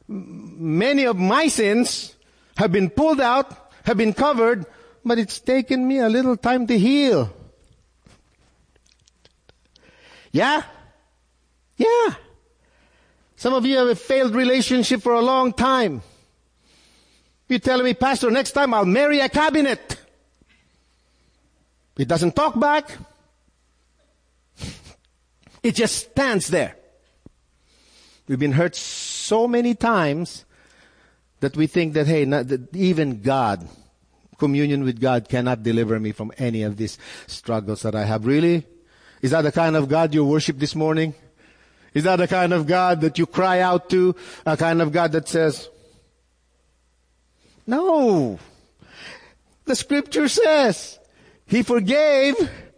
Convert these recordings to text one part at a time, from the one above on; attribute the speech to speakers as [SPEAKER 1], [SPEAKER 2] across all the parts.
[SPEAKER 1] Many of my sins have been pulled out, have been covered, but it's taken me a little time to heal. Yeah? Yeah. Some of you have a failed relationship for a long time. You're telling me, Pastor, next time I'll marry a cabinet. It doesn't talk back. It just stands there. We've been hurt so many times that we think that, hey, that even God, communion with God cannot deliver me from any of these struggles that I have. Really? Is that the kind of God you worship this morning? Is that the kind of God that you cry out to? A kind of God that says, no. The scripture says, He forgave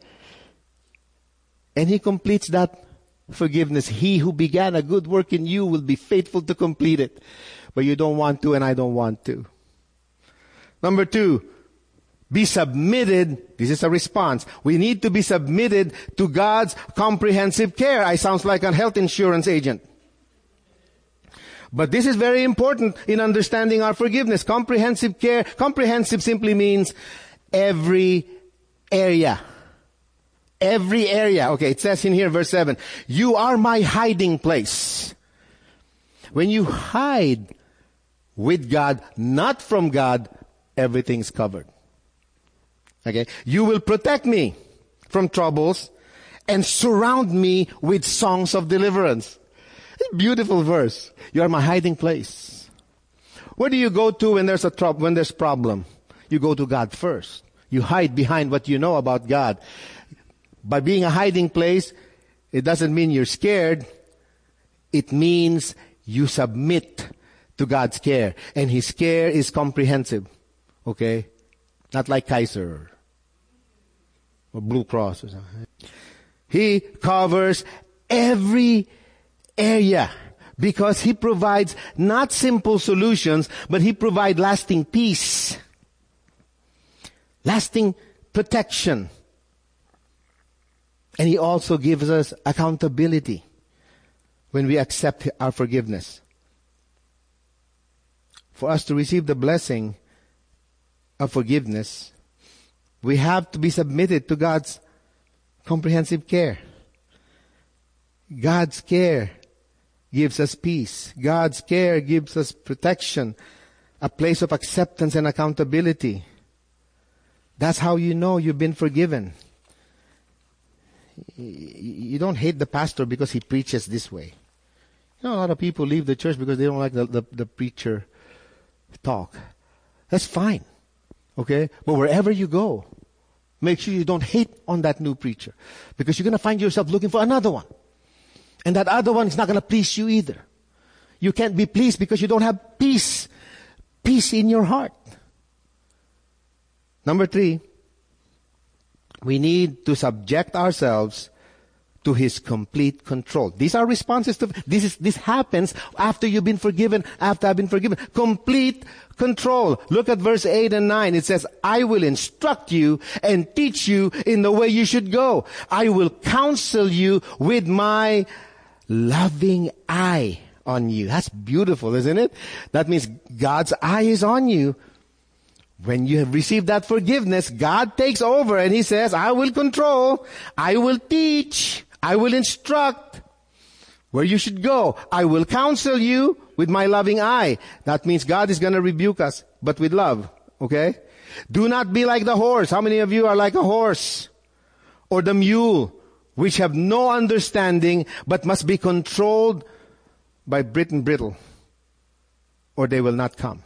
[SPEAKER 1] and He completes that forgiveness. He who began a good work in you will be faithful to complete it. But you don't want to and I don't want to. Number 2, be submitted. This is a response. We need to be submitted to God's comprehensive care. I sound like a health insurance agent. But this is very important in understanding our forgiveness. Comprehensive care. Comprehensive simply means every area. Every area. Okay, it says in here, verse 7, you are my hiding place. When you hide with God, not from God, everything's covered. Okay? You will protect me from troubles and surround me with songs of deliverance. Beautiful verse. You are my hiding place. Where do you go to when there's when there's problem? You go to God first. You hide behind what you know about God. By being a hiding place, it doesn't mean you're scared. It means you submit to God's care. And His care is comprehensive. Okay? Not like Kaiser or Blue Cross or something. He covers every area because He provides not simple solutions, but He provides lasting peace, lasting protection. And He also gives us accountability when we accept our forgiveness. For us to receive the blessing of forgiveness, we have to be submitted to God's comprehensive care. God's care gives us peace. God's care gives us protection, a place of acceptance and accountability. That's how you know you've been forgiven. You don't hate the pastor because he preaches this way. You know, a lot of people leave the church because they don't like the preacher talk. That's fine. Okay? But wherever you go, make sure you don't hate on that new preacher. Because you're going to find yourself looking for another one. And that other one is not going to please you either. You can't be pleased because you don't have peace. Peace in your heart. Number 3, we need to subject ourselves to His complete control. These are responses to, this happens after you've been forgiven, after I've been forgiven. Complete control. Look at verse 8 and 9. It says, I will instruct you and teach you in the way you should go. I will counsel you with my loving eye on you. That's beautiful, isn't it? That means God's eye is on you. When you have received that forgiveness, God takes over and He says, I will control, I will teach, I will instruct where you should go. I will counsel you with my loving eye. That means God is going to rebuke us, but with love. Okay? Do not be like the horse. How many of you are like a horse? Or the mule, which have no understanding, but must be controlled by bit and brittle, or they will not come.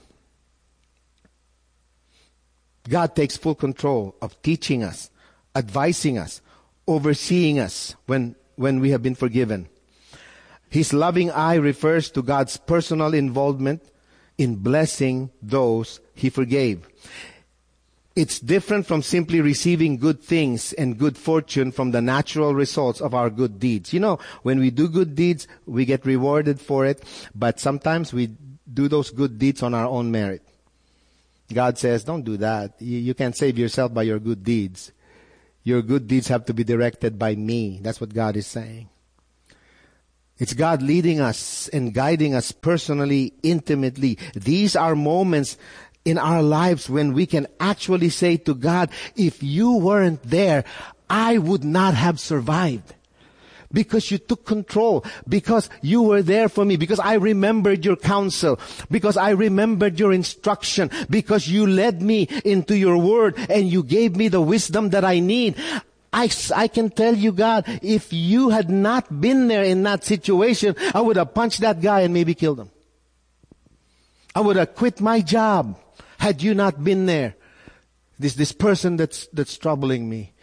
[SPEAKER 1] God takes full control of teaching us, advising us, overseeing us when we have been forgiven. His loving eye refers to God's personal involvement in blessing those He forgave. It's different from simply receiving good things and good fortune from the natural results of our good deeds. You know, when we do good deeds, we get rewarded for it, but sometimes we do those good deeds on our own merit. God says, don't do that. You can't save yourself by your good deeds. Your good deeds have to be directed by me. That's what God is saying. It's God leading us and guiding us personally, intimately. These are moments in our lives when we can actually say to God, if you weren't there, I would not have survived. Because you took control, because you were there for me, because I remembered your counsel, because I remembered your instruction, because you led me into your word and you gave me the wisdom that I need. I can tell you, God, if you had not been there in that situation, I would have punched that guy and maybe killed him. I would have quit my job had you not been there. This person that's troubling me.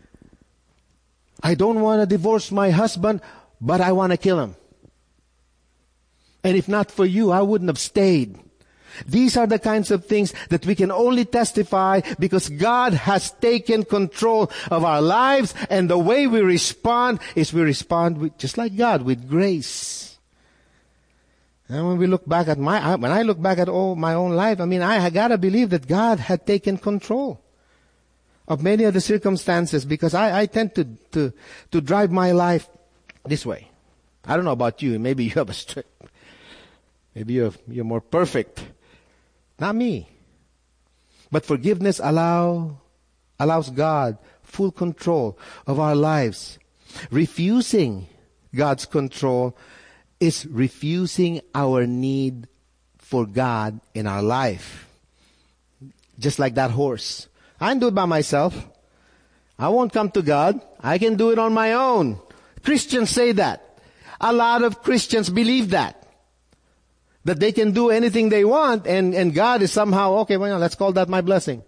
[SPEAKER 1] I don't want to divorce my husband, but I want to kill him. And if not for you, I wouldn't have stayed. These are the kinds of things that we can only testify because God has taken control of our lives, and the way we respond is we respond with, just like God, with grace. And when we look back at when I look back at my own life, I gotta believe that God had taken control of many of the circumstances, because I tend to drive my life this way. I don't know about you. Maybe you have a straight. Maybe you're more perfect. Not me. But forgiveness allows God full control of our lives. Refusing God's control is refusing our need for God in our life. Just like that horse. I can do it by myself. I won't come to God. I can do it on my own. Christians say that. A lot of Christians believe that they can do anything they want, and God is somehow, okay, well, let's call that my blessing.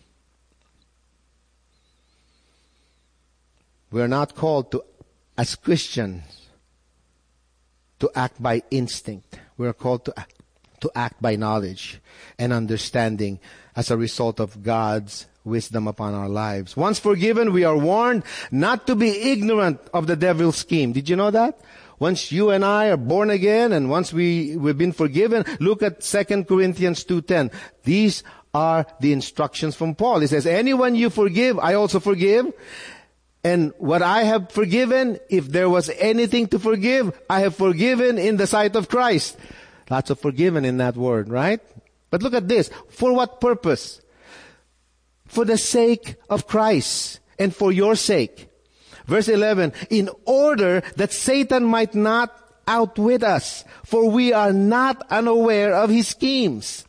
[SPEAKER 1] We're not called to, as Christians, to act by instinct. We're called to act by knowledge and understanding as a result of God's wisdom upon our lives. Once forgiven, we are warned not to be ignorant of the devil's scheme. Did you know that? Once you and I are born again, and once we've been forgiven, look at 2 Corinthians 2:10. These are the instructions from Paul. He says, anyone you forgive, I also forgive. And what I have forgiven, if there was anything to forgive, I have forgiven in the sight of Christ. Lots of forgiven in that word, right? But look at this. For what purpose? For the sake of Christ and for your sake. Verse 11, in order that Satan might not outwit us, for we are not unaware of his schemes.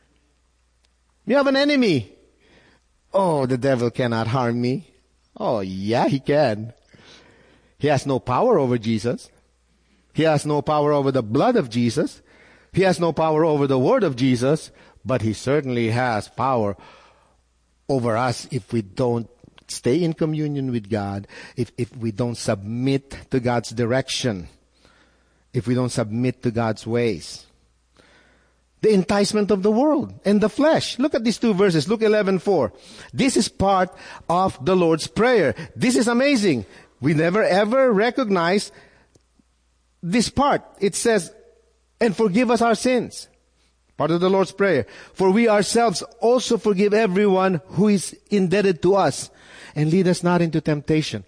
[SPEAKER 1] You have an enemy. Oh, the devil cannot harm me. Oh, yeah, he can. He has no power over Jesus. He has no power over the blood of Jesus. He has no power over the word of Jesus. But he certainly has power over us if we don't stay in communion with God, if we don't submit to God's direction, if we don't submit to God's ways. The enticement of the world and the flesh. Look at these two verses. Luke 11:4. This is part of the Lord's Prayer. This is amazing. We never ever recognize this part. It says, and forgive us our sins. Part of the Lord's Prayer. For we ourselves also forgive everyone who is indebted to us. And lead us not into temptation.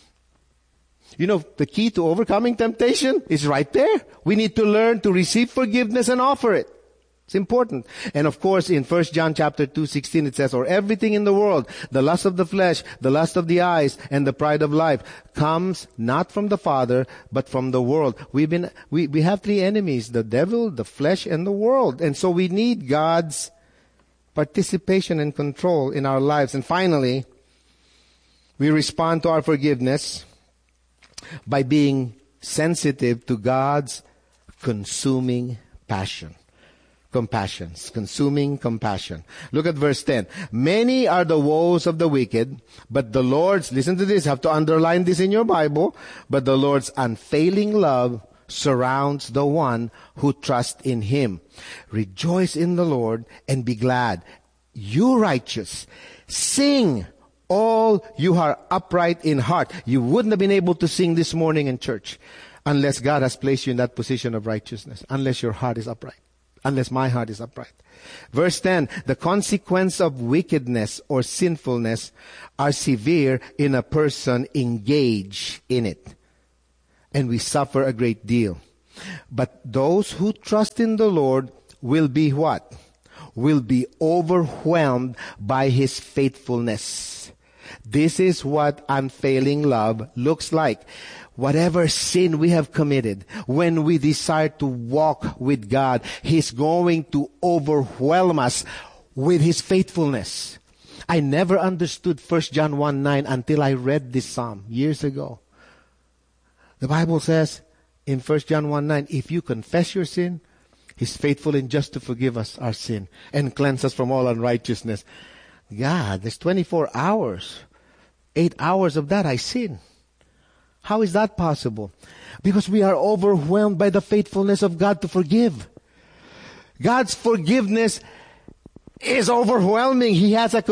[SPEAKER 1] You know, the key to overcoming temptation is right there. We need to learn to receive forgiveness and offer it. It's important. And of course, in 1 John chapter 2:16, it says, or everything in the world, the lust of the flesh, the lust of the eyes, and the pride of life, comes not from the Father, but from the world. We have three enemies, the devil, the flesh, and the world. And so we need God's participation and control in our lives. And finally, we respond to our forgiveness by being sensitive to God's consuming passion. Compassion. Consuming compassion. Look at verse 10. Many are the woes of the wicked, but the Lord's, listen to this, have to underline this in your Bible, but the Lord's unfailing love surrounds the one who trusts in Him. Rejoice in the Lord and be glad. You righteous, sing, all you are upright in heart. You wouldn't have been able to sing this morning in church unless God has placed you in that position of righteousness, unless your heart is upright, unless my heart is upright. Verse 10, the consequence of wickedness or sinfulness are severe in a person engaged in it. and we suffer a great deal. But those who trust in the Lord will be what? Will be overwhelmed by His faithfulness. This is what unfailing love looks like. Whatever sin we have committed, when we desire to walk with God, He's going to overwhelm us with His faithfulness. I never understood 1 John 1:9 until I read this psalm years ago. The Bible says in 1 John 1:9, if you confess your sin, He's faithful and just to forgive us our sin and cleanse us from all unrighteousness. God, there's 24 hours. 8 hours of that I sin. How is that possible? Because we are overwhelmed by the faithfulness of God to forgive. God's forgiveness is overwhelming. He has a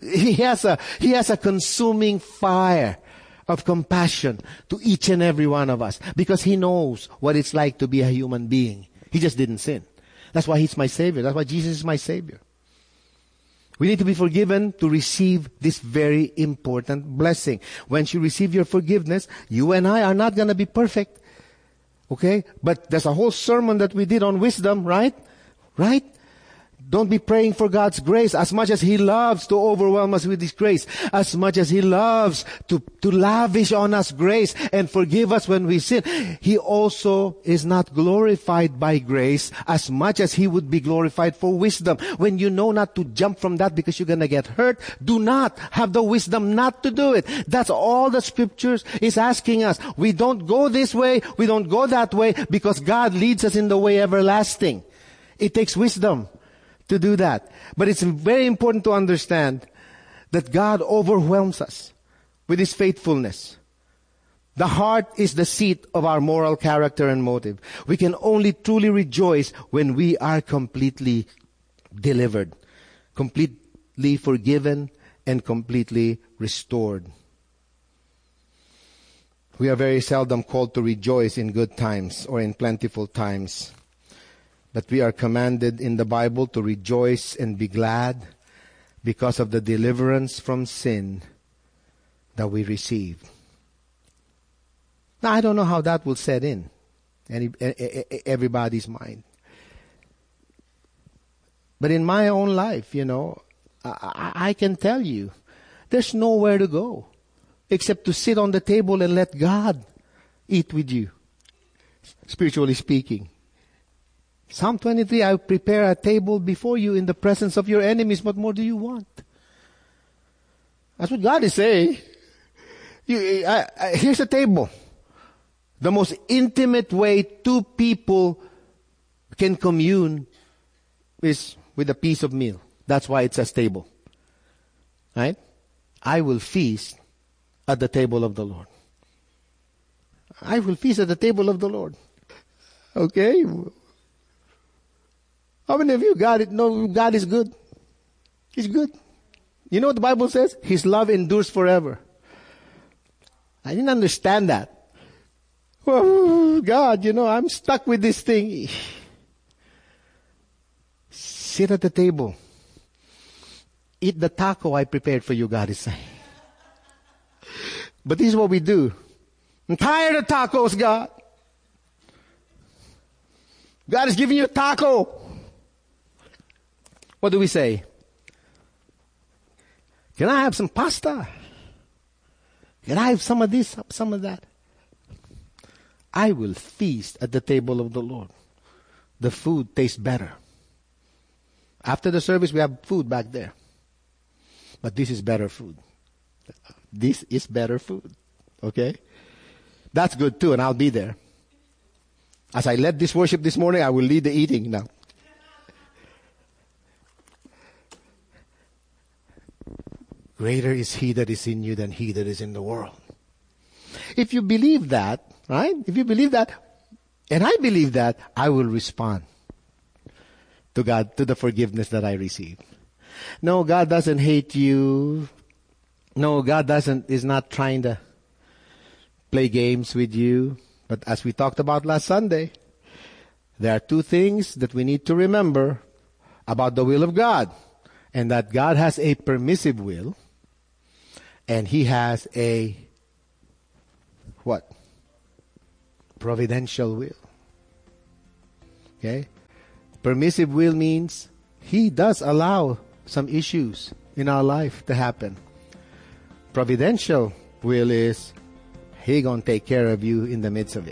[SPEAKER 1] consuming fire of compassion to each and every one of us, because He knows what it's like to be a human being. He just didn't sin. That's why He's my Savior. That's why Jesus is my Savior. We need to be forgiven to receive this very important blessing. Once you receive your forgiveness, you and I are not going to be perfect. Okay? But there's a whole sermon that we did on wisdom, right? Right? Don't be praying for God's grace. As much as He loves to overwhelm us with His grace, as much as He loves to lavish on us grace and forgive us when we sin, He also is not glorified by grace as much as He would be glorified for wisdom. When you know not to jump from that because you're going to get hurt, do not have the wisdom not to do it. That's all the Scriptures is asking us. We don't go this way, we don't go that way, because God leads us in the way everlasting. It takes wisdom to do that. But it's very important to understand that God overwhelms us with His faithfulness. The heart is the seat of our moral character and motive. We can only truly rejoice when we are completely delivered, completely forgiven, and completely restored. We are very seldom called to rejoice in good times or in plentiful times. But we are commanded in the Bible to rejoice and be glad because of the deliverance from sin that we received. Now, I don't know how that will set in everybody's mind. But in my own life, I can tell you, there's nowhere to go except to sit on the table and let God eat with you, spiritually speaking. Psalm 23, I prepare a table before you in the presence of your enemies. What more do you want? That's what God is saying. Here's a table. The most intimate way two people can commune is with a piece of meal. That's why it says table. Right? I will feast at the table of the Lord. I will feast at the table of the Lord. Okay? How many of you got it? No, God is good. He's good. You know what the Bible says? His love endures forever. I didn't understand that. Oh, God, I'm stuck with this thing. Sit at the table. Eat the taco I prepared for you, God is saying. But this is what we do. I'm tired of tacos, God. God is giving you a taco. What do we say? Can I have some pasta? Can I have some of this, some of that? I will feast at the table of the Lord. The food tastes better. After the service, we have food back there. But this is better food. This is better food. Okay? That's good too, and I'll be there. As I led this worship this morning, I will lead the eating now. Greater is He that is in you than he that is in the world. If you believe that, right? If you believe that, and I believe that, I will respond to God, to the forgiveness that I receive. No, God doesn't hate you. No, God is not trying to play games with you. But as we talked about last Sunday, there are two things that we need to remember about the will of God. And that God has a permissive will. And He has a what? providential will. Okay? Permissive will means He does allow some issues in our life to happen. Providential will is He gonna take care of you in the midst of it,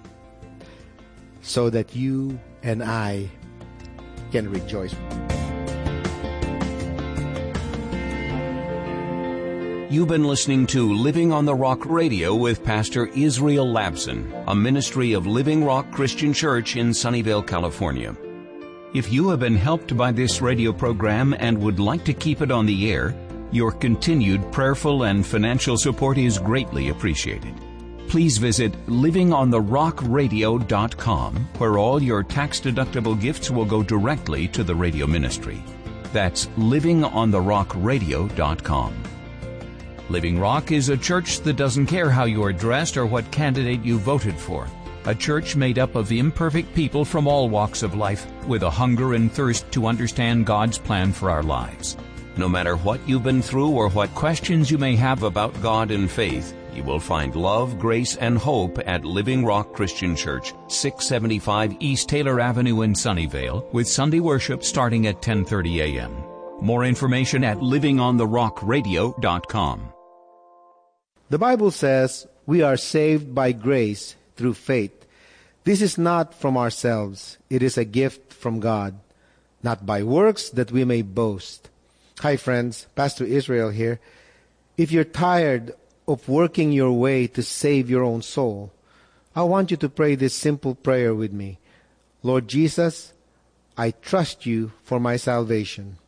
[SPEAKER 1] so that you and I can rejoice.
[SPEAKER 2] You've been listening to Living on the Rock Radio with Pastor Israel Labson, a ministry of Living Rock Christian Church in Sunnyvale, California. If you have been helped by this radio program and would like to keep it on the air, your continued prayerful and financial support is greatly appreciated. Please visit livingontherockradio.com, where all your tax-deductible gifts will go directly to the radio ministry. That's livingontherockradio.com. Living Rock is a church that doesn't care how you are dressed or what candidate you voted for. A church made up of imperfect people from all walks of life with a hunger and thirst to understand God's plan for our lives. No matter what you've been through or what questions you may have about God and faith, you will find love, grace, and hope at Living Rock Christian Church, 675 East Taylor Avenue in Sunnyvale, with Sunday worship starting at 10:30 a.m. More information at livingontherockradio.com.
[SPEAKER 1] The Bible says we are saved by grace through faith. This is not from ourselves. It is a gift from God, not by works that we may boast. Hi friends, Pastor Israel here. If you're tired of working your way to save your own soul, I want you to pray this simple prayer with me. Lord Jesus, I trust you for my salvation.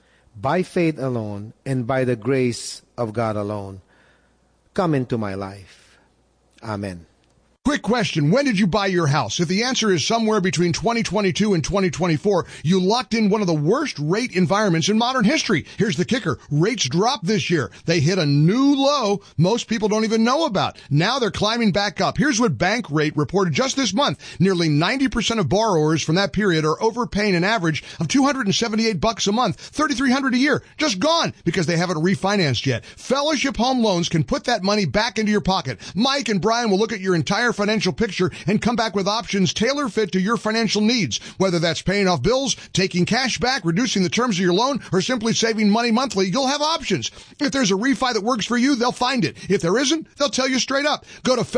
[SPEAKER 1] By faith alone and by the grace of God alone, come into my life. Amen.
[SPEAKER 3] Quick question. When did you buy your house? If the answer is somewhere between 2022 and 2024, you locked in one of the worst rate environments in modern history. Here's the kicker. Rates dropped this year. They hit a new low most people don't even know about. Now they're climbing back up. Here's what Bankrate reported just this month. Nearly 90% of borrowers from that period are overpaying an average of $278 a month, $3,300 a year. Just gone because they haven't refinanced yet. Fellowship Home Loans can put that money back into your pocket. Mike and Brian will look at your entire financial picture and come back with options tailor-fit to your financial needs. Whether that's paying off bills, taking cash back, reducing the terms of your loan, or simply saving money monthly, you'll have options. If there's a refi that works for you, they'll find it. If there isn't, they'll tell you straight up. Go to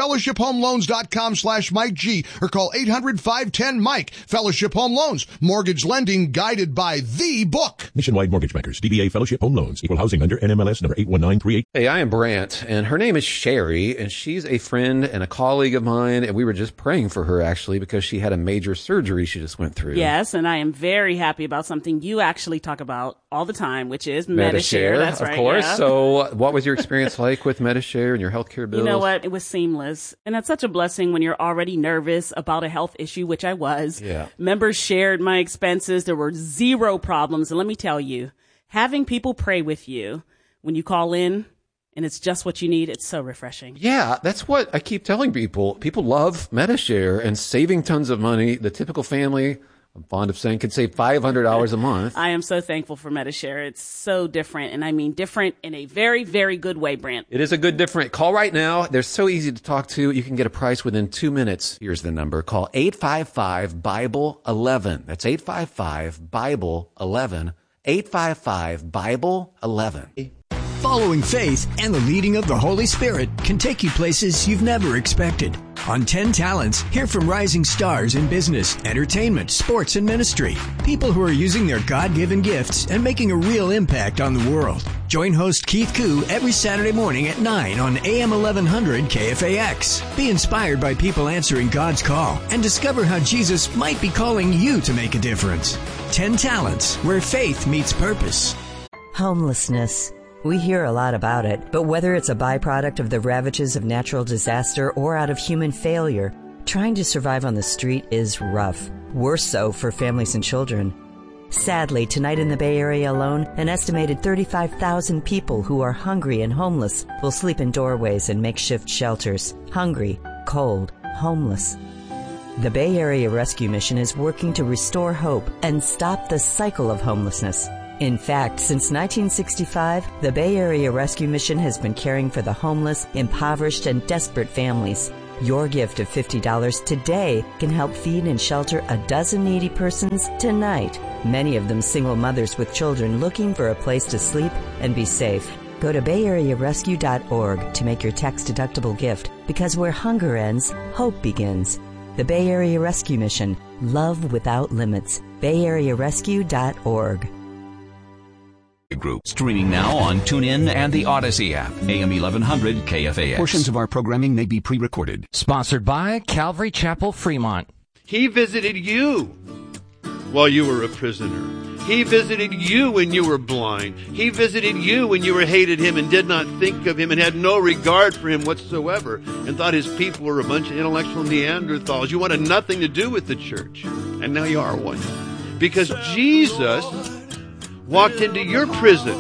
[SPEAKER 3] fellowshiphomeloans.com/Mike G or call 800-510-MIKE. Fellowship Home Loans. Mortgage lending guided by the book.
[SPEAKER 4] Nationwide Mortgage Bankers. DBA Fellowship Home Loans. Equal housing lender. NMLS number 81938.
[SPEAKER 5] Hey, I am Brant, and her name is Sherry, and she's a friend and a colleague of mine, and we were just praying for her, actually, because she had a major surgery she just went through.
[SPEAKER 6] Yes, and I am very happy about something you actually talk about all the time, which is Medi-Share. That's right,
[SPEAKER 5] of course.
[SPEAKER 6] Yeah.
[SPEAKER 5] So what was your experience like with Medi-Share and your healthcare bills?
[SPEAKER 6] You know what? It was seamless. And that's such a blessing when you're already nervous about a health issue, which I was.
[SPEAKER 5] Yeah.
[SPEAKER 6] Members shared my expenses. There were zero problems. And let me tell you, having people pray with you when you call in, and it's just what you need, it's so refreshing.
[SPEAKER 5] Yeah, that's what I keep telling people. People love Medi-Share and saving tons of money. The typical family, I'm fond of saying, could save $500 a month.
[SPEAKER 6] I am so thankful for Medi-Share. It's so different, and I mean different in a very, very good way, Brant.
[SPEAKER 5] It is a good different. Call right now. They're so easy to talk to. You can get a price within 2 minutes. Here's the number. Call 855-BIBLE-11. That's 855-BIBLE-11. 855-BIBLE-11.
[SPEAKER 7] Following faith and the leading of the Holy Spirit can take you places you've never expected. On 10 Talents, hear from rising stars in business, entertainment, sports, and ministry. People who are using their God-given gifts and making a real impact on the world. Join host Keith Koo every Saturday morning at 9 on AM 1100 KFAX. Be inspired by people answering God's call and discover how Jesus might be calling you to make a difference. 10 Talents, where faith meets purpose.
[SPEAKER 8] Homelessness. We hear a lot about it, but whether it's a byproduct of the ravages of natural disaster or out of human failure, trying to survive on the street is rough. Worse so for families and children. Sadly, tonight in the Bay Area alone, an estimated 35,000 people who are hungry and homeless will sleep in doorways and makeshift shelters. Hungry, cold, homeless. The Bay Area Rescue Mission is working to restore hope and stop the cycle of homelessness. In fact, since 1965, the Bay Area Rescue Mission has been caring for the homeless, impoverished, and desperate families. Your gift of $50 today can help feed and shelter a dozen needy persons tonight. Many of them single mothers with children looking for a place to sleep and be safe. Go to BayAreaRescue.org to make your tax-deductible gift, because where hunger ends, hope begins. The Bay Area Rescue Mission. Love without limits. BayAreaRescue.org.
[SPEAKER 2] Group. Streaming now on TuneIn and the Odyssey app. AM 1100 KFAX.
[SPEAKER 9] Portions of our programming may be pre-recorded.
[SPEAKER 10] Sponsored by Calvary Chapel, Fremont.
[SPEAKER 11] He visited you while you were a prisoner. He visited you when you were blind. He visited you when you hated him and did not think of him and had no regard for him whatsoever and thought his people were a bunch of intellectual Neanderthals. You wanted nothing to do with the church, and now you are one. Because Jesus walked into your prison.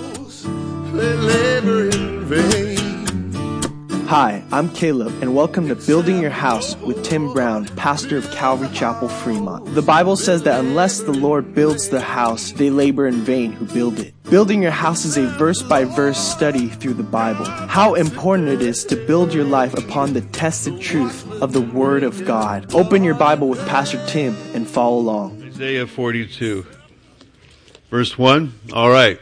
[SPEAKER 12] Hi, I'm Caleb, and welcome to Building Your House with Tim Brown, pastor of Calvary Chapel, Fremont. The Bible says that unless the Lord builds the house, they labor in vain who build it. Building your house is a verse-by-verse study through the Bible. How important it is to build your life upon the tested truth of the Word of God. Open your Bible with Pastor Tim and follow along.
[SPEAKER 11] Isaiah 42. Verse 1, all right,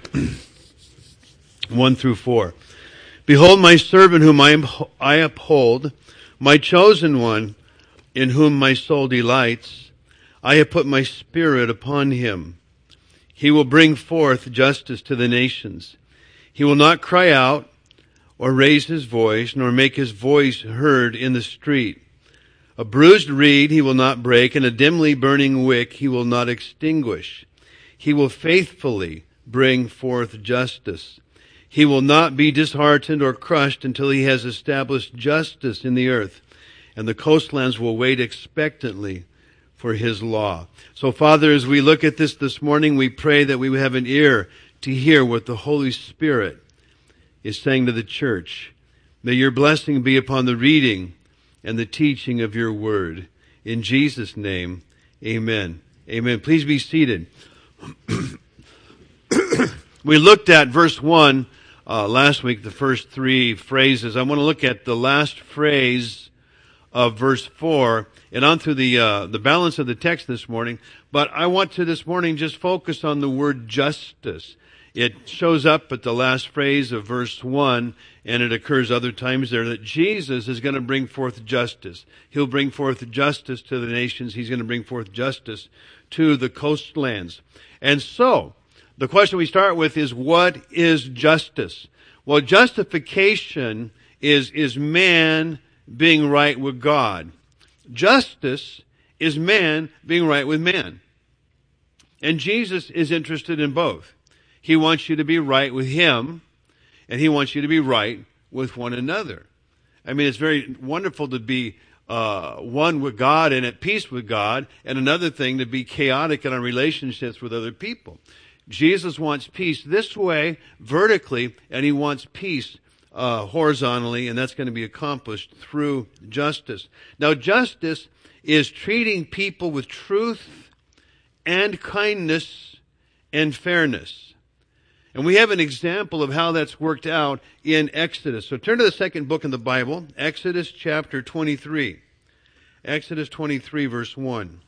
[SPEAKER 11] 1 through 4. Behold my servant whom I uphold, my chosen one in whom my soul delights. I have put my spirit upon him. He will bring forth justice to the nations. He will not cry out or raise his voice, nor make his voice heard in the street. A bruised reed he will not break, and a dimly burning wick he will not extinguish. He will faithfully bring forth justice. He will not be disheartened or crushed until he has established justice in the earth, and the coastlands will wait expectantly for his law. So, Father, as we look at this morning, we pray that we would have an ear to hear what the Holy Spirit is saying to the church. May your blessing be upon the reading and the teaching of your word. In Jesus' name, amen. Amen. Please be seated. We looked at verse 1 last week, the first three phrases. I want to look at the last phrase of verse 4 and on through the balance of the text this morning. But I want to this morning just focus on the word justice. It shows up at the last phrase of verse 1, and it occurs other times there, that Jesus is going to bring forth justice. He'll bring forth justice to the nations. He's going to bring forth justice to the coastlands. And so, the question we start with is, what is justice? Well, justification is man being right with God. Justice is man being right with man. And Jesus is interested in both. He wants you to be right with him, and he wants you to be right with one another. I mean, it's very wonderful to be one with God and at peace with God, and another thing to be chaotic in our relationships with other people. Jesus wants peace this way, vertically, and he wants peace horizontally, and that's going to be accomplished through justice. Now, justice is treating people with truth and kindness and fairness. And we have an example of how that's worked out in Exodus. So turn to the second book in the Bible, Exodus chapter 23. Exodus 23, verse 1.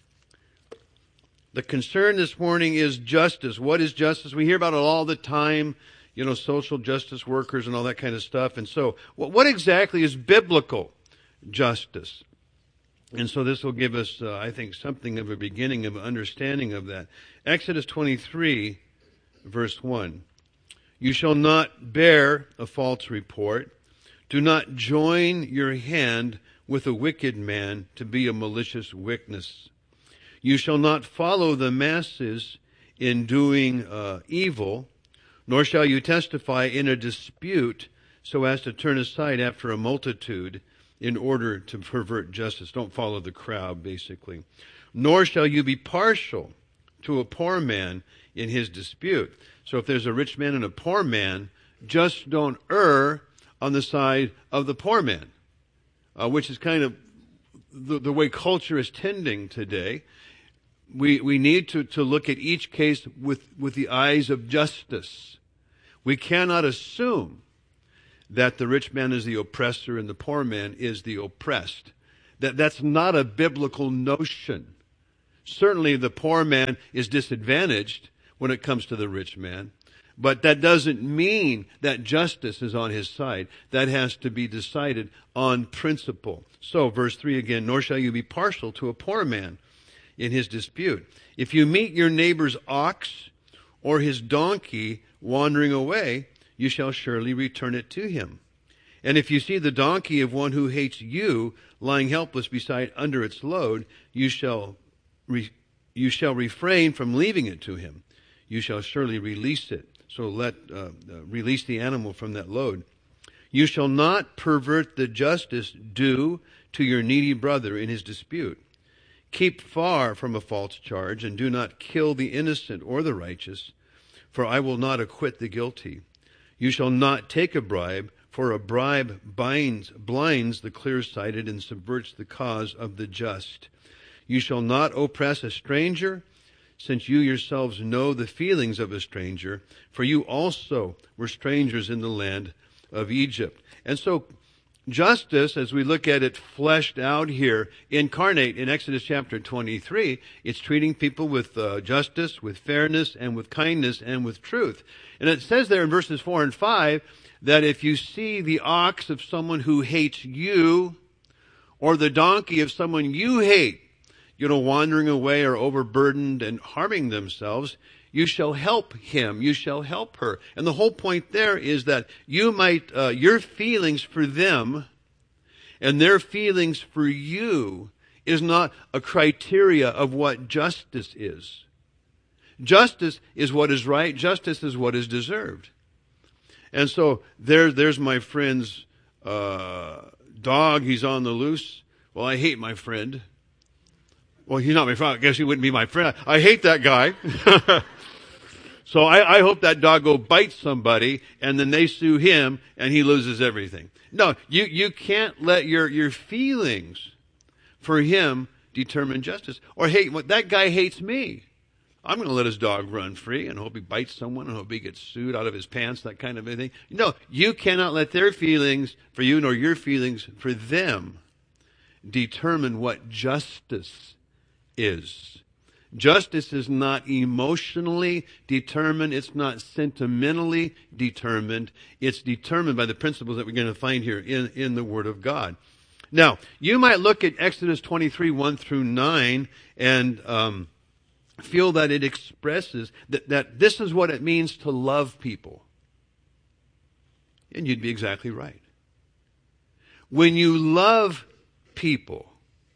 [SPEAKER 11] The concern this morning is justice. What is justice? We hear about it all the time, social justice workers and all that kind of stuff. And so, what exactly is biblical justice? And so this will give us, I think, something of a beginning of understanding of that. Exodus 23, verse 1. You shall not bear a false report. Do not join your hand with a wicked man to be a malicious witness. You shall not follow the masses in doing evil, nor shall you testify in a dispute so as to turn aside after a multitude in order to pervert justice. Don't follow the crowd, basically. Nor shall you be partial to a poor man in his dispute. So if there's a rich man and a poor man, just don't err on the side of the poor man, which is kind of the way culture is tending today. We need to look at each case with the eyes of justice. We cannot assume that the rich man is the oppressor and the poor man is the oppressed. That's not a biblical notion. Certainly the poor man is disadvantaged when it comes to the rich man, but that doesn't mean that justice is on his side. That has to be decided on principle. So, verse 3 again, nor shall you be partial to a poor man in his dispute. If you meet your neighbor's ox or his donkey wandering away, you shall surely return it to him. And if you see the donkey of one who hates you lying helpless beside under its load, you shall refrain from leaving it to him. You shall surely release it. So release the animal from that load. You shall not pervert the justice due to your needy brother in his dispute. Keep far from a false charge, and do not kill the innocent or the righteous, for I will not acquit the guilty. You shall not take a bribe, for a bribe blinds the clear-sighted and subverts the cause of the just. You shall not oppress a stranger, since you yourselves know the feelings of a stranger, for you also were strangers in the land of Egypt. And so justice, as we look at it fleshed out here, incarnate in Exodus chapter 23, it's treating people with justice, with fairness, and with kindness, and with truth. And it says there in verses 4 and 5 that if you see the ox of someone who hates you, or the donkey of someone you hate, wandering away or overburdened and harming themselves, you shall help him, you shall help her. And the whole point there is that your feelings for them and their feelings for you is not a criteria of what justice is. Justice is what is right. Justice is what is deserved. And so there's my friend's dog. He's on the loose. Well, I hate my friend. Well, he's not my friend. I guess he wouldn't be my friend. I hate that guy. So I hope that doggo bites somebody, and then they sue him, and he loses everything. No, you can't let your feelings for him determine justice. Or, hey, that guy hates me. I'm going to let his dog run free and hope he bites someone and hope he gets sued out of his pants, that kind of thing. No, you cannot let their feelings for you nor your feelings for them determine what justice is. Justice is not emotionally determined. It's not sentimentally determined. It's determined by the principles that we're going to find here in the Word of God. Now, you might look at Exodus 23, 1 through 9, and feel that it expresses that this is what it means to love people. And you'd be exactly right. When you love people,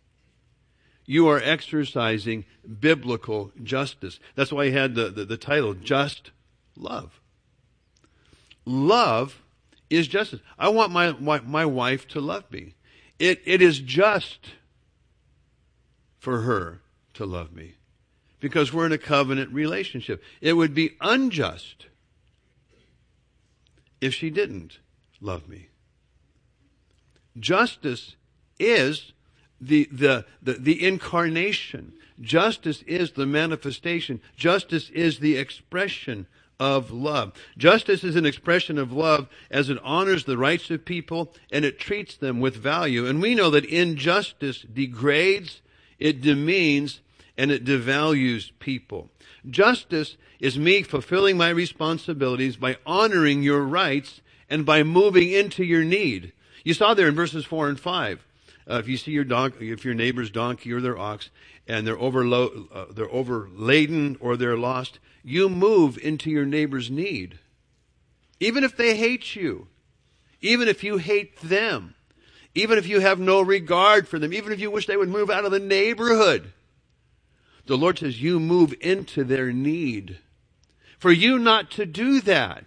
[SPEAKER 11] you are exercising biblical justice. That's why I had the title, Just Love. Love is justice. I want my wife to love me. It is just for her to love me because we're in a covenant relationship. It would be unjust if she didn't love me. Justice is the incarnation. Justice is the manifestation. Justice is the expression of love. Justice is an expression of love as it honors the rights of people and it treats them with value. And we know that injustice degrades, it demeans, and it devalues people. Justice is me fulfilling my responsibilities by honoring your rights and by moving into your need. You saw there in verses 4 and 5. If you see if your neighbor's donkey or their ox, and they're overladen or they're lost, you move into your neighbor's need. Even if they hate you, even if you hate them, even if you have no regard for them, even if you wish they would move out of the neighborhood, the Lord says you move into their need. For you not to do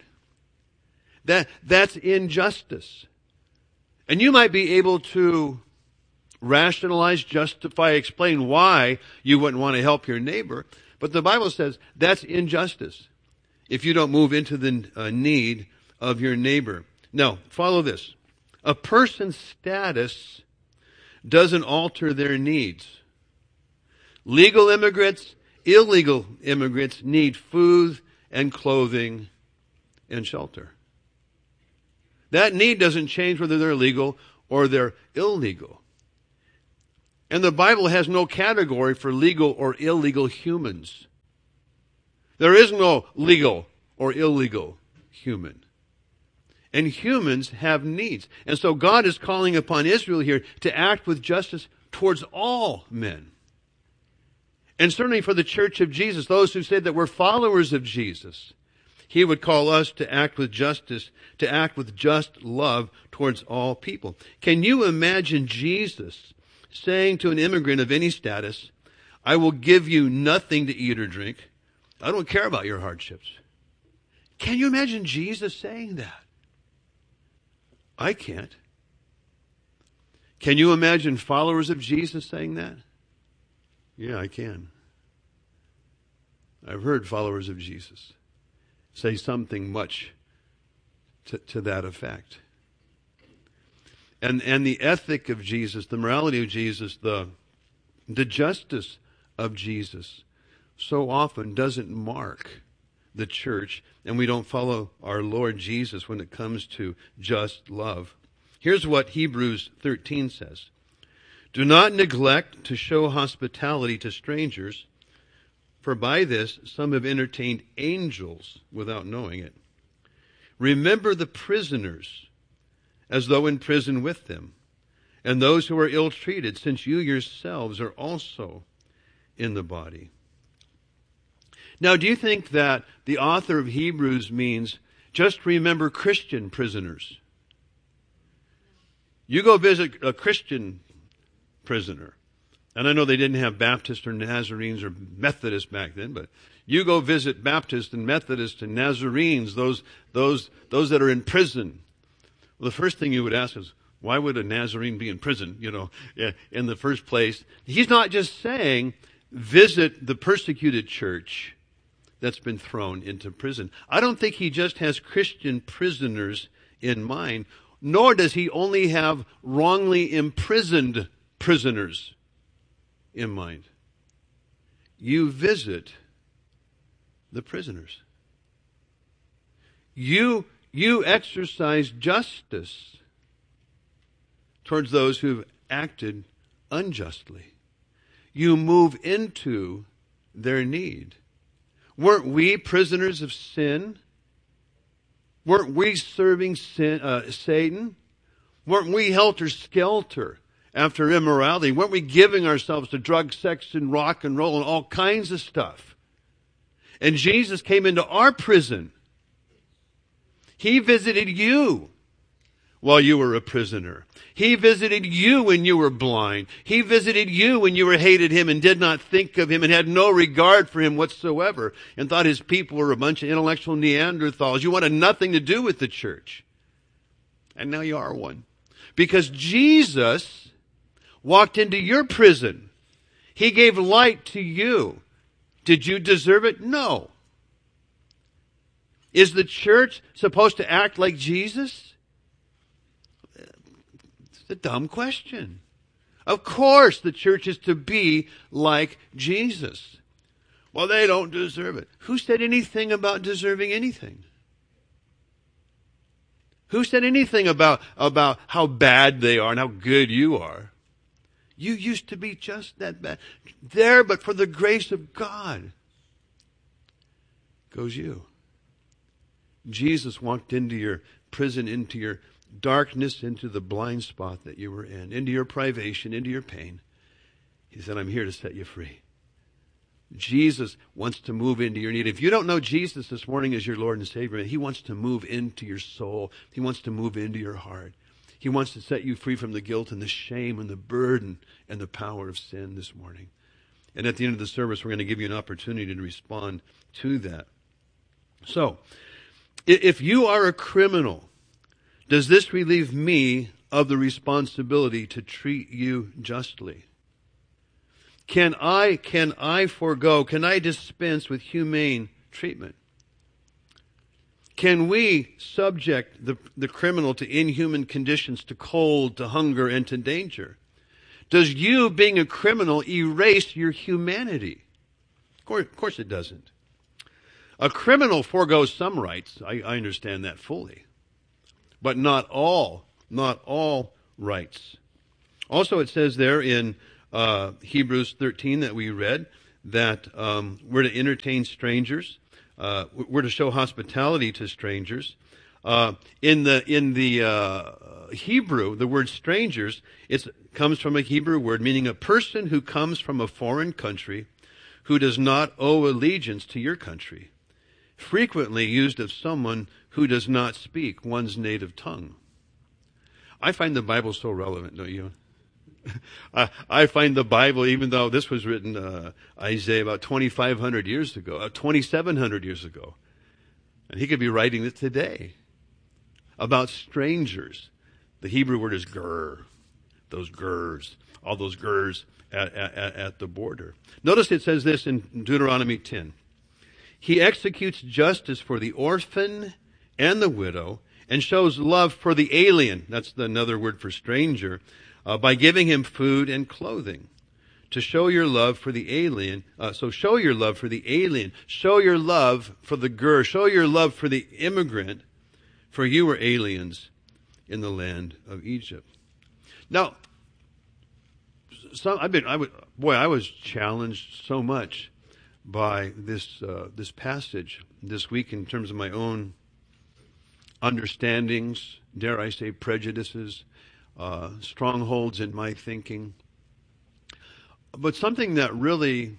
[SPEAKER 11] that's injustice. And you might be able to rationalize, justify, explain why you wouldn't want to help your neighbor. But the Bible says that's injustice if you don't move into the need of your neighbor. Now, follow this. A person's status doesn't alter their needs. Legal immigrants, illegal immigrants need food and clothing and shelter. That need doesn't change whether they're legal or they're illegal. And the Bible has no category for legal or illegal humans. There is no legal or illegal human. And humans have needs. And so God is calling upon Israel here to act with justice towards all men. And certainly for the church of Jesus, those who said that we're followers of Jesus, He would call us to act with justice, to act with just love towards all people. Can you imagine Jesus saying to an immigrant of any status, I will give you nothing to eat or drink. I don't care about your hardships. Can you imagine Jesus saying that? I can't. Can you imagine followers of Jesus saying that? Yeah, I can. I've heard followers of Jesus say something much to that effect. And the ethic of Jesus, the morality of Jesus, the justice of Jesus so often doesn't mark the church, and we don't follow our Lord Jesus when it comes to just love. Here's what Hebrews 13 says. Do not neglect to show hospitality to strangers, for by this some have entertained angels without knowing it. Remember the prisoners as though in prison with them, and those who are ill-treated, since you yourselves are also in the body. Now, do you think that the author of Hebrews means just remember Christian prisoners? You go visit a Christian prisoner, and I know they didn't have Baptists or Nazarenes or Methodists back then, but you go visit Baptists and Methodists and Nazarenes, those that are in prison. Well, the first thing you would ask is, why would a Nazarene be in prison, in the first place? He's not just saying, visit the persecuted church that's been thrown into prison. I don't think he just has Christian prisoners in mind, nor does he only have wrongly imprisoned prisoners in mind. You visit the prisoners. You exercise justice towards those who've acted unjustly. You move into their need. Weren't we prisoners of sin? Weren't we serving Satan? Weren't we helter-skelter after immorality? Weren't we giving ourselves to drugs, sex, and rock and roll and all kinds of stuff? And Jesus came into our prison. He visited you while you were a prisoner. He visited you when you were blind. He visited you when you hated him and did not think of him and had no regard for him whatsoever and thought his people were a bunch of intellectual Neanderthals. You wanted nothing to do with the church. And now you are one. Because Jesus walked into your prison. He gave light to you. Did you deserve it? No. Is the church supposed to act like Jesus? It's a dumb question. Of course the church is to be like Jesus. Well, they don't deserve it. Who said anything about deserving anything? Who said anything about how bad they are and how good you are? You used to be just that bad. There, but for the grace of God, goes you. Jesus walked into your prison, into your darkness, into the blind spot that you were in, into your privation, into your pain. He said, I'm here to set you free. Jesus wants to move into your need. If you don't know Jesus this morning as your Lord and Savior, He wants to move into your soul. He wants to move into your heart. He wants to set you free from the guilt and the shame and the burden and the power of sin this morning. And at the end of the service, we're going to give you an opportunity to respond to that. So, if you are a criminal, does this relieve me of the responsibility to treat you justly? Can I forego, can I dispense with humane treatment? Can we subject the criminal to inhuman conditions, to cold, to hunger, and to danger? Does you being a criminal erase your humanity? Of course it doesn't. A criminal forgoes some rights. I understand that fully. but not all rights. Also, it says there in Hebrews 13 that we read that we're to entertain strangers. We're to show hospitality to strangers. In the Hebrew, the word strangers, it comes from a Hebrew word meaning a person who comes from a foreign country who does not owe allegiance to your country, frequently used of someone who does not speak one's native tongue. I find the Bible so relevant, don't you? I find the Bible, even though this was written, Isaiah, about 2,500 years ago, 2,700 years ago, and he could be writing it today about strangers. The Hebrew word is ger, those gers, all those gers at the border. Notice it says this in Deuteronomy 10. He executes justice for the orphan and the widow and shows love for the alien, that's another word for stranger, by giving him food and clothing. To show your love for the alien, so show your love for the alien, show your love for the ger, show your love for the immigrant, for you were aliens in the land of Egypt. Now, I was challenged so much by this passage this week in terms of my own understandings, dare I say prejudices, strongholds in my thinking. But something that really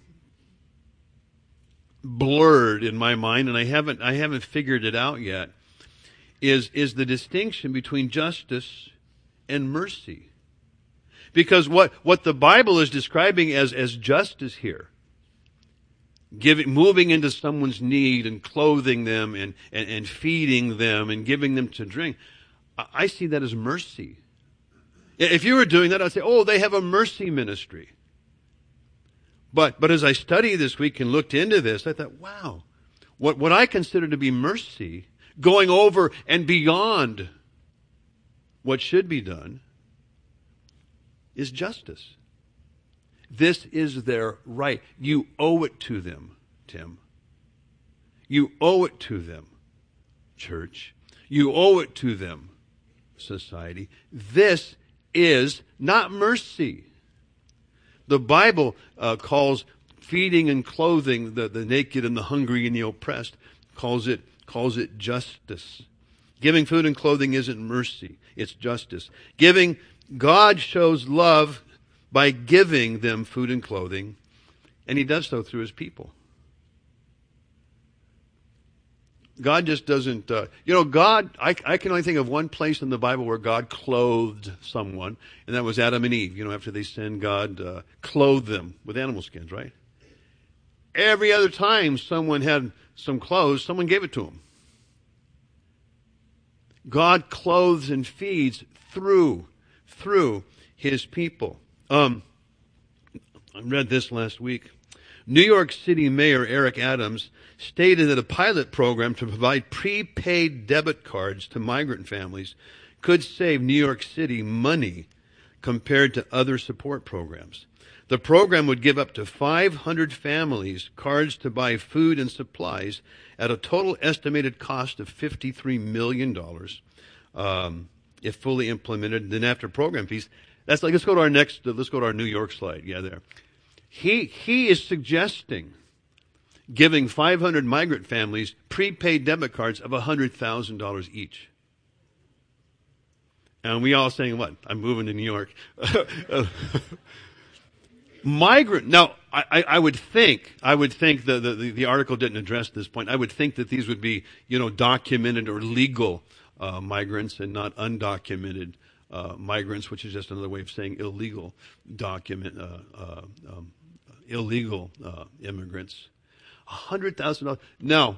[SPEAKER 11] blurred in my mind, and I haven't figured it out yet, is the distinction between justice and mercy. Because what the Bible is describing as justice here, moving into someone's need and clothing them and feeding them and giving them to drink, I see that as mercy. If you were doing that, I'd say, oh, they have a mercy ministry. But as I studied this week and looked into this, I thought, wow, what I consider to be mercy, going over and beyond what should be done, is justice. This is their right. You owe it to them, Tim. You owe it to them, church. You owe it to them, society. This is not mercy. The Bible calls feeding and clothing the naked and the hungry and the oppressed, calls it justice. Giving food and clothing isn't mercy, it's justice. God shows love by giving them food and clothing, and he does so through his people. God just doesn't, God, I can only think of one place in the Bible where God clothed someone, and that was Adam and Eve. After they sinned, God clothed them with animal skins, right? Every other time someone had some clothes, someone gave it to them. God clothes and feeds through his people. I read this last week. New York City Mayor Eric Adams stated that a pilot program to provide prepaid debit cards to migrant families could save New York City money compared to other support programs. The program would give up to 500 families cards to buy food and supplies at a total estimated cost of $53 million if fully implemented. Then after program fees, let's go to our New York slide. Yeah, there. He is suggesting giving 500 migrant families prepaid debit cards of $100,000 each. And we all saying, what? I'm moving to New York. Migrant. Now, I would think the article didn't address this point. I would think that these would be, documented or legal migrants and not undocumented migrants, which is just another way of saying illegal immigrants. $100,000. Now,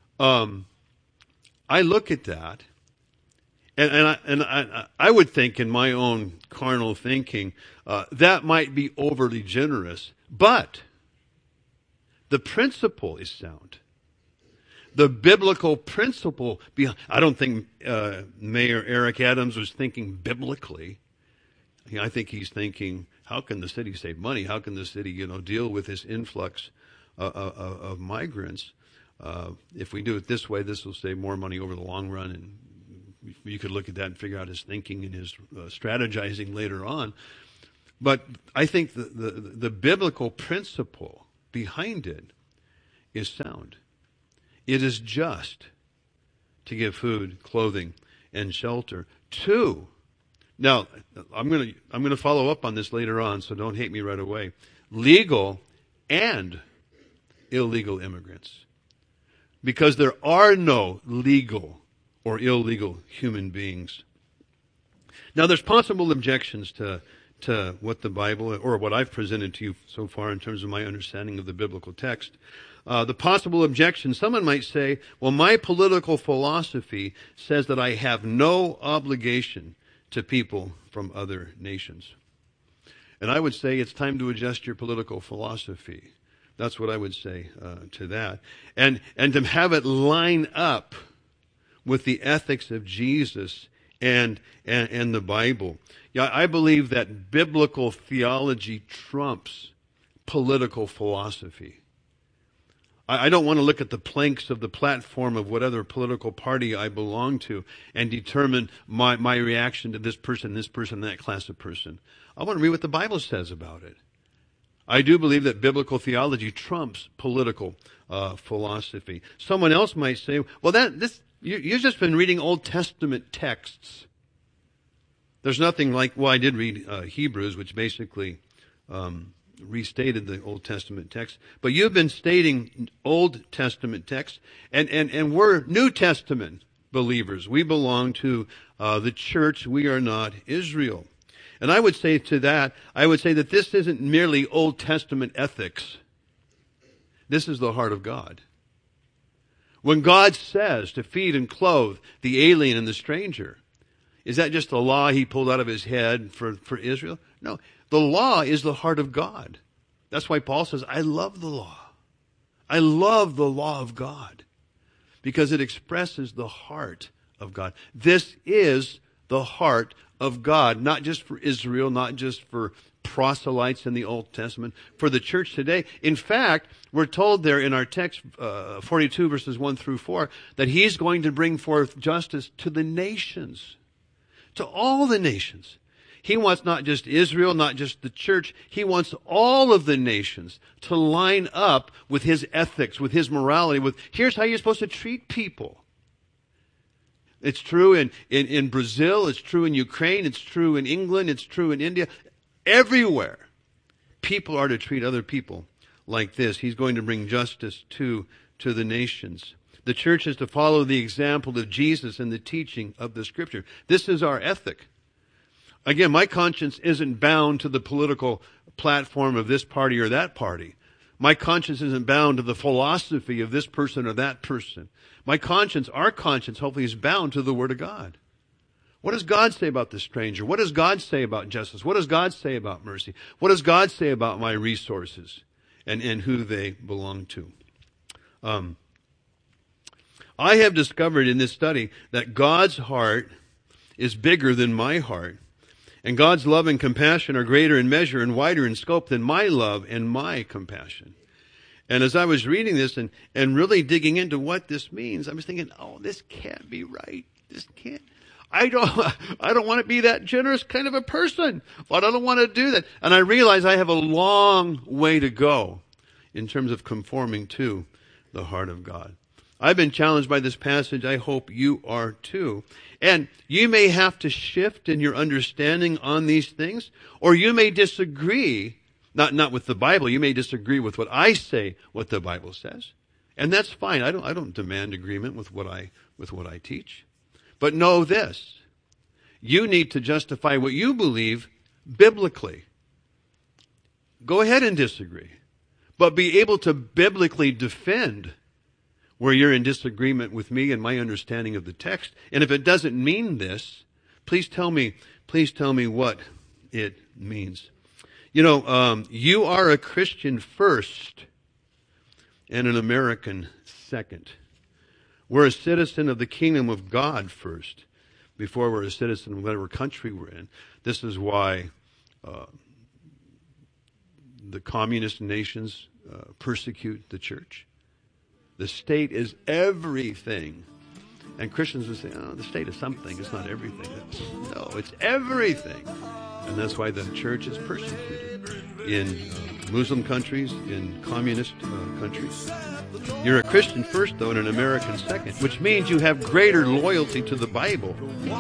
[SPEAKER 11] I look at that, and I would think in my own carnal thinking that might be overly generous, but the principle is sound. The biblical principle behind. I don't think Mayor Eric Adams was thinking biblically. I think he's thinking, how can the city save money? How can the city, deal with this influx of migrants? If we do it this way, this will save more money over the long run, and you could look at that and figure out his thinking and his strategizing later on. But I think the biblical principle behind it is sound. It is just to give food, clothing, and shelter to. Now, I'm going to follow up on this later on, so don't hate me right away. Legal and illegal immigrants. Because there are no legal or illegal human beings. Now, there's possible objections to what the Bible, or what I've presented to you so far in terms of my understanding of the biblical text. The possible objection, someone might say, well, my political philosophy says that I have no obligation to people from other nations. And I would say it's time to adjust your political philosophy. That's what I would say to that. And to have it line up with the ethics of Jesus and the Bible. Yeah, I believe that biblical theology trumps political philosophy. I don't want to look at the planks of the platform of whatever political party I belong to and determine my reaction to this person, that class of person. I want to read what the Bible says about it. I do believe that biblical theology trumps political philosophy. Someone else might say, well, you've just been reading Old Testament texts. There's nothing like, well, I did read Hebrews, which basically restated the Old Testament text. But you've been stating Old Testament texts, and we're New Testament believers. We belong to the church. We are not Israel. And I would say that this isn't merely Old Testament ethics. This is the heart of God. When God says to feed and clothe the alien and the stranger, is that just a law he pulled out of his head for Israel? No. The law is the heart of God. That's why Paul says, I love the law. I love the law of God because it expresses the heart of God. This is the heart of God, not just for Israel, not just for proselytes in the Old Testament, for the church today. In fact, we're told there in our text, 42 verses 1 through 4, that he's going to bring forth justice to the nations, to all the nations. He wants not just Israel, not just the church. He wants all of the nations to line up with his ethics, with his morality, here's how you're supposed to treat people. It's true in Brazil, it's true in Ukraine, it's true in England, it's true in India. Everywhere, people are to treat other people like this. He's going to bring justice to the nations. The church is to follow the example of Jesus and the teaching of the Scripture. This is our ethic. Again, my conscience isn't bound to the political platform of this party or that party. My conscience isn't bound to the philosophy of this person or that person. My conscience, our conscience, hopefully, is bound to the Word of God. What does God say about the stranger? What does God say about justice? What does God say about mercy? What does God say about my resources and who they belong to? I have discovered in this study that God's heart is bigger than my heart. And God's love and compassion are greater in measure and wider in scope than my love and my compassion. And as I was reading this and really digging into what this means, I was thinking, oh, this can't be right. This can't. I don't want to be that generous kind of a person. But I don't want to do that. And I realize I have a long way to go in terms of conforming to the heart of God. I've been challenged by this passage. I hope you are too. And you may have to shift in your understanding on these things, or you may disagree, not with the Bible. You may disagree with what I say, what the Bible says. And that's fine. I don't demand agreement with what I teach. But know this. You need to justify what you believe biblically. Go ahead and disagree. But be able to biblically defend where you're in disagreement with me and my understanding of the text. And if it doesn't mean this, please tell me what it means. You are a Christian first and an American second. We're a citizen of the kingdom of God first, before we're a citizen of whatever country we're in. This is why the communist nations persecute the church. The state is everything And Christians would say, oh, the state is something. It's not everything. No, it's everything. And that's why the church is persecuted in Muslim countries, in communist countries. You're a Christian first, though, and an American second, which means you have greater loyalty to the Bible.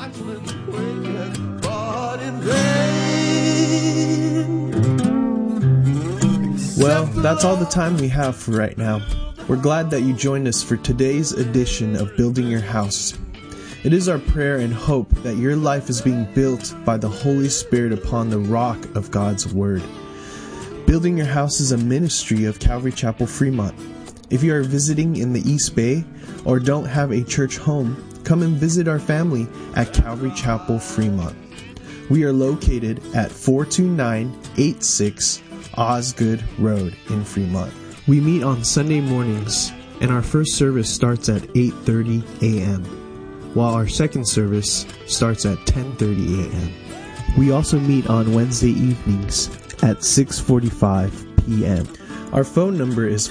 [SPEAKER 12] Well, that's all the time we have for right now. We're glad that you joined us for today's edition of Building Your House. It is our prayer and hope that your life is being built by the Holy Spirit upon the rock of God's Word. Building Your House is a ministry of Calvary Chapel Fremont. If you are visiting in the East Bay or don't have a church home, come and visit our family at Calvary Chapel Fremont. We are located at 42986 Osgood Road in Fremont. We meet on Sunday mornings, and our first service starts at 8:30 a.m., while our second service starts at 10:30 a.m. We also meet on Wednesday evenings at 6:45 p.m. Our phone number is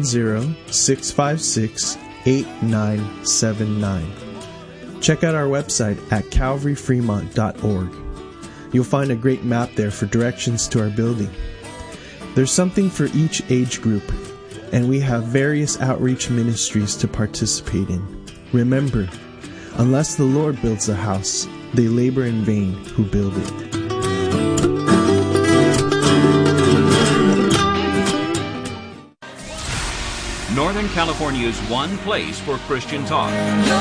[SPEAKER 12] 510-656-8979. Check out our website at calvaryfremont.org. You'll find a great map there for directions to our building. There's something for each age group, and we have various outreach ministries to participate in. Remember, unless the Lord builds a house, they labor in vain who build it.
[SPEAKER 2] Northern California's one place for Christian talk.